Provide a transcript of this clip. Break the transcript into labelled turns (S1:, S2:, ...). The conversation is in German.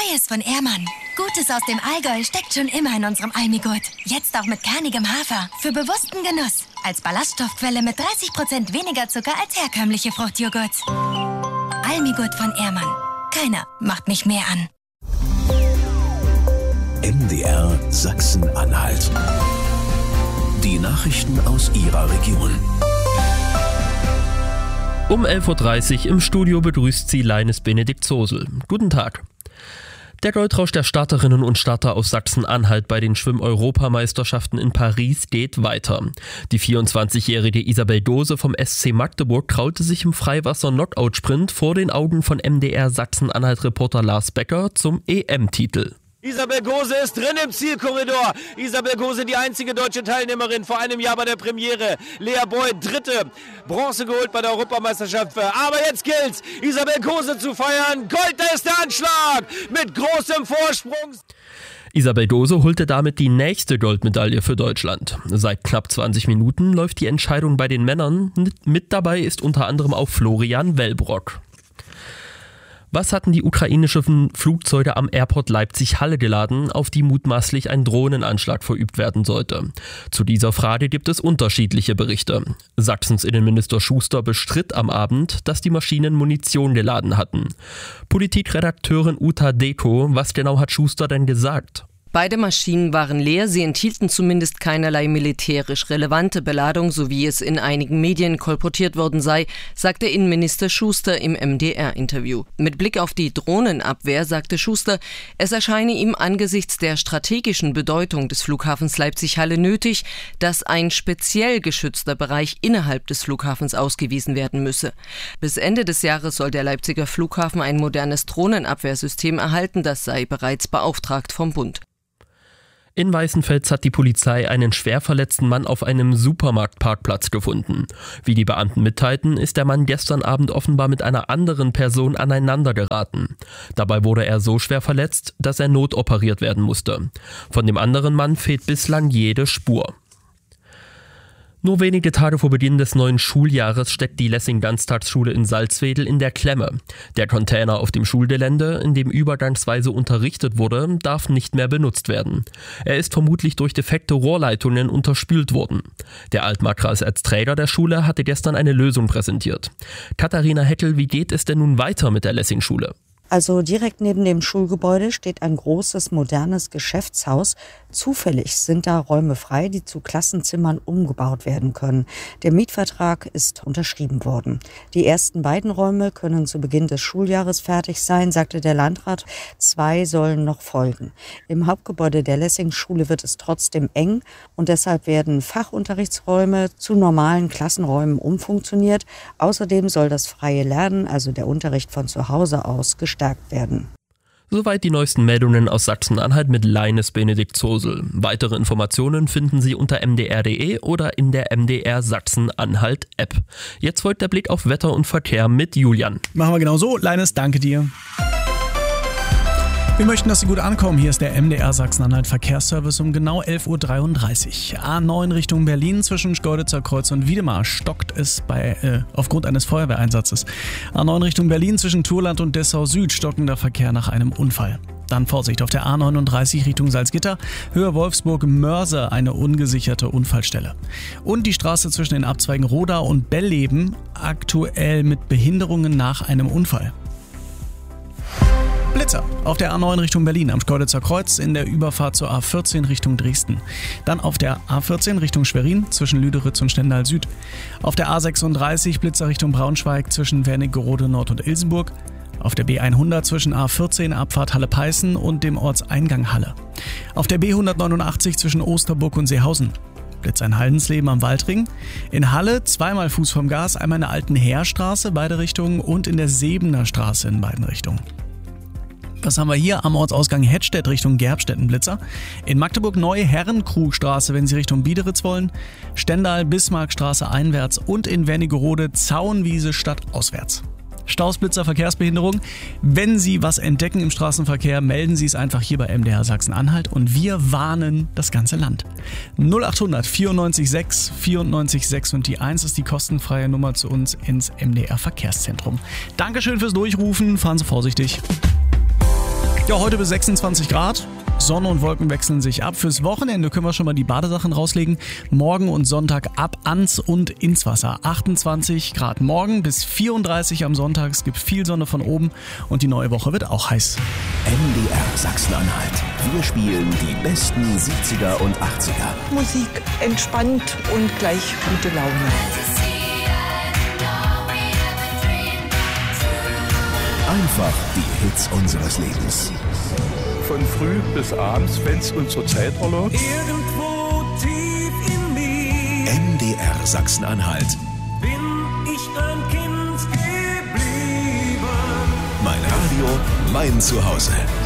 S1: Neues von Ehrmann. Gutes aus dem Allgäu steckt schon immer in unserem Almigurt. Jetzt auch mit kernigem Hafer. Für bewussten Genuss. Als Ballaststoffquelle mit 30% weniger Zucker als herkömmliche Fruchtjoghurts. Almigurt von Ehrmann. Keiner macht mich mehr an.
S2: MDR Sachsen-Anhalt. Die Nachrichten aus Ihrer Region.
S3: Um 11.30 Uhr im Studio begrüßt Sie Leines Benedikt Zosel. Guten Tag. Der Goldrausch der Starterinnen und Starter aus Sachsen-Anhalt bei den Schwimm-Europameisterschaften in Paris geht weiter. Die 24-jährige Isabel Dose vom SC Magdeburg traute sich im Freiwasser-Knockout-Sprint vor den Augen von MDR Sachsen-Anhalt-Reporter Lars Becker zum EM-Titel.
S4: Isabel Gose ist drin im Zielkorridor. Isabel Gose, die einzige deutsche Teilnehmerin vor einem Jahr bei der Premiere. Lea Boyd, dritte, Bronze geholt bei der Europameisterschaft. Aber jetzt gilt's, Isabel Gose zu feiern. Gold, da ist der Anschlag mit großem Vorsprung.
S3: Isabel Dose holte damit die nächste Goldmedaille für Deutschland. Seit knapp 20 Minuten läuft die Entscheidung bei den Männern. Mit dabei ist unter anderem auch Florian Wellbrock. Was hatten die ukrainischen Flugzeuge am Airport Leipzig-Halle geladen, auf die mutmaßlich ein Drohnenanschlag verübt werden sollte? Zu dieser Frage gibt es unterschiedliche Berichte. Sachsens Innenminister Schuster bestritt am Abend, dass die Maschinen Munition geladen hatten. Politikredakteurin Uta Deko, was genau hat Schuster denn gesagt?
S5: Beide Maschinen waren leer, sie enthielten zumindest keinerlei militärisch relevante Beladung, so wie es in einigen Medien kolportiert worden sei, sagte Innenminister Schuster im MDR-Interview. Mit Blick auf die Drohnenabwehr sagte Schuster, es erscheine ihm angesichts der strategischen Bedeutung des Flughafens Leipzig-Halle nötig, dass ein speziell geschützter Bereich innerhalb des Flughafens ausgewiesen werden müsse. Bis Ende des Jahres soll der Leipziger Flughafen ein modernes Drohnenabwehrsystem erhalten, das sei bereits beauftragt vom Bund.
S3: In Weißenfels hat die Polizei einen schwer verletzten Mann auf einem Supermarktparkplatz gefunden. Wie die Beamten mitteilten, ist der Mann gestern Abend offenbar mit einer anderen Person aneinander geraten. Dabei wurde er so schwer verletzt, dass er notoperiert werden musste. Von dem anderen Mann fehlt bislang jede Spur. Nur wenige Tage vor Beginn des neuen Schuljahres steckt die Lessing-Ganztagsschule in Salzwedel in der Klemme. Der Container auf dem Schulgelände, in dem übergangsweise unterrichtet wurde, darf nicht mehr benutzt werden. Er ist vermutlich durch defekte Rohrleitungen unterspült worden. Der Altmarkreis als Träger der Schule hatte gestern eine Lösung präsentiert. Katharina Heckel, wie geht es denn nun weiter mit der Lessing-Schule?
S6: Also direkt neben dem Schulgebäude steht ein großes, modernes Geschäftshaus. Zufällig sind da Räume frei, die zu Klassenzimmern umgebaut werden können. Der Mietvertrag ist unterschrieben worden. Die ersten beiden Räume können zu Beginn des Schuljahres fertig sein, sagte der Landrat. 2 sollen noch folgen. Im Hauptgebäude der Lessing-Schule wird es trotzdem eng und deshalb werden Fachunterrichtsräume zu normalen Klassenräumen umfunktioniert. Außerdem soll das freie Lernen, also der Unterricht von zu Hause aus, gestärkt werden.
S3: Soweit die neuesten Meldungen aus Sachsen-Anhalt mit Leines Benedikt Zosel. Weitere Informationen finden Sie unter mdr.de oder in der MDR Sachsen-Anhalt App. Jetzt folgt der Blick auf Wetter und Verkehr mit Julian.
S7: Machen wir genau so. Leines, danke dir. Wir möchten, dass Sie gut ankommen. Hier ist der MDR Sachsen-Anhalt Verkehrsservice um genau 11.33 Uhr. A9 Richtung Berlin zwischen Schkeuditzer Kreuz und Wiedemar stockt es aufgrund eines Feuerwehreinsatzes. A9 Richtung Berlin zwischen Turland und Dessau Süd stockender Verkehr nach einem Unfall. Dann Vorsicht auf der A39 Richtung Salzgitter, Höhe Wolfsburg-Mörse, eine ungesicherte Unfallstelle. Und die Straße zwischen den Abzweigen Roda und Bellleben aktuell mit Behinderungen nach einem Unfall. Blitzer auf der A9 Richtung Berlin am Schkeuditzer Kreuz in der Überfahrt zur A14 Richtung Dresden. Dann auf der A14 Richtung Schwerin zwischen Lüderitz und Stendal Süd. Auf der A36 Blitzer Richtung Braunschweig zwischen Wernigerode Nord und Ilsenburg. Auf der B100 zwischen A14 Abfahrt Halle-Peißen und dem Ortseingang Halle. Auf der B189 zwischen Osterburg und Seehausen. Blitzer in Haldensleben am Waldring. In Halle zweimal Fuß vom Gas, einmal in der Alten Heerstraße, beide Richtungen, und in der Sebener Straße in beiden Richtungen. Was haben wir hier am Ortsausgang Hettstedt Richtung Gerbstetten Blitzer? In Magdeburg Neue Herrenkrugstraße, wenn Sie Richtung Biederitz wollen. Stendal Bismarckstraße einwärts und in Wernigerode Zaunwiese stadtauswärts. Stausblitzer, Verkehrsbehinderung. Wenn Sie was entdecken im Straßenverkehr, melden Sie es einfach hier bei MDR Sachsen-Anhalt und wir warnen das ganze Land. 0800 94 6 94 6 und die 1 ist die kostenfreie Nummer zu uns ins MDR Verkehrszentrum. Dankeschön fürs Durchrufen, fahren Sie vorsichtig. Ja, heute bis 26 Grad. Sonne und Wolken wechseln sich ab. Fürs Wochenende können wir schon mal die Badesachen rauslegen. Morgen und Sonntag ab ans und ins Wasser. 28 Grad morgen bis 34 am Sonntag. Es gibt viel Sonne von oben und die neue Woche wird auch heiß.
S2: MDR Sachsen-Anhalt. Wir spielen die besten 70er und 80er.
S8: Musik entspannt und gleich gute Laune.
S2: Einfach die Hits unseres Lebens.
S9: Von früh bis abends, wenn es unsere Zeit erlaubt.
S10: Irgendwo tief in mir
S2: MDR Sachsen-Anhalt.
S10: bin ich ein Kind geblieben.
S2: Mein Radio, mein Zuhause.